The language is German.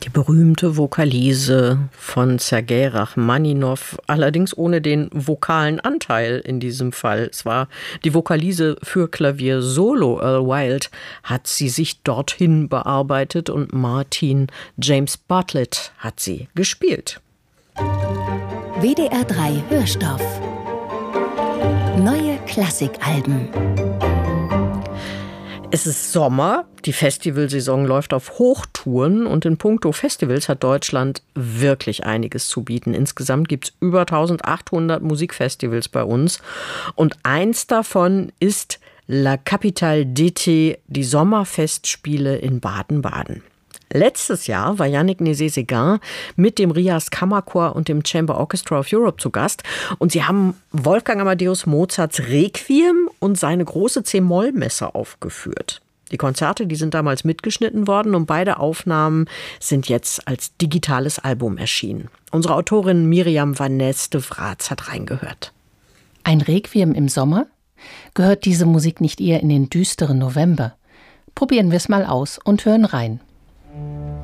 Die berühmte Vokalise von Sergei Rachmaninow, allerdings ohne den vokalen Anteil in diesem Fall. Es war die Vokalise für Klavier Solo. Earl Wild hat sie sich dorthin bearbeitet und Martin James Bartlett hat sie gespielt. WDR 3 Hörstoff. Neue Klassikalben. Es ist Sommer, die Festivalsaison läuft auf Hochtouren und in puncto Festivals hat Deutschland wirklich einiges zu bieten. Insgesamt gibt es über 1800 Musikfestivals bei uns und eins davon ist La Capitale d'été, die Sommerfestspiele in Baden-Baden. Letztes Jahr war Yannick Nézet-Séguin mit dem Rias Kammerchor und dem Chamber Orchestra of Europe zu Gast. Und sie haben Wolfgang Amadeus Mozarts Requiem und seine große C-Moll-Messe aufgeführt. Die Konzerte, die sind damals mitgeschnitten worden und beide Aufnahmen sind jetzt als digitales Album erschienen. Unsere Autorin Miriam Vaness de Vraats hat reingehört. Ein Requiem im Sommer? Gehört diese Musik nicht eher in den düsteren November? Probieren wir es mal aus und hören rein.